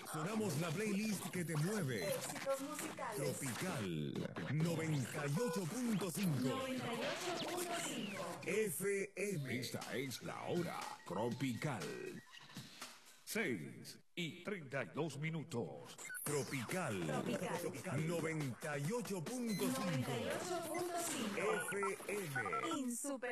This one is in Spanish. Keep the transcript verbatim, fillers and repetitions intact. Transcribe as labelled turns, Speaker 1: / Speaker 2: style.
Speaker 1: Sonamos la playlist que te mueve.
Speaker 2: Éxitos musicales.
Speaker 1: Tropical noventa y ocho punto cinco.
Speaker 2: noventa y ocho punto cinco.
Speaker 1: F M. Esta es la hora tropical. seis y treinta y dos minutos. Tropical.
Speaker 2: Tropical.
Speaker 1: noventa y ocho punto cinco.
Speaker 2: noventa y ocho punto cinco.
Speaker 1: F M.
Speaker 2: Insuperable.